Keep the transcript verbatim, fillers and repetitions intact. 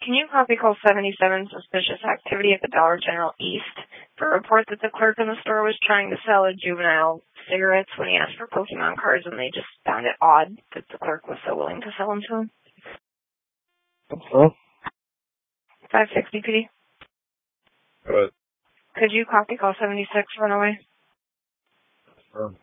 Can you copy call seventy-seven suspicious activity at the Dollar General East for a report that the clerk in the store was trying to sell a juvenile cigarettes when he asked for Pokemon cards and they just found it odd that the clerk was so willing to sell them to him? Hello? five sixty P D. What? Could you copy call seventy-six, run away? Um.